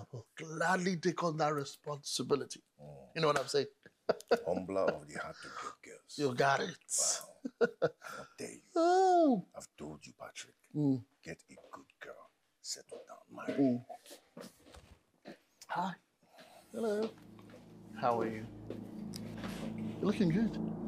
will gladly take on that responsibility. You know what I'm saying? Humbler of the heart to get girls. You got it. Wow. I'll tell you. Oh. I've told you, Patrick. Mm. Get a good girl. Settle down, marry. Hi. Hello. How are you? You're looking good.